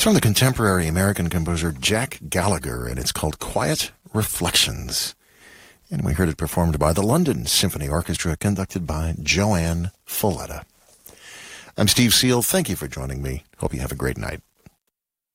from the contemporary American composer Jack Gallagher, and it's called Quiet Reflections. And we heard it performed by the London Symphony Orchestra, conducted by Joanne Folletta. I'm Steve Seal. Thank you for joining me. Hope you have a great night.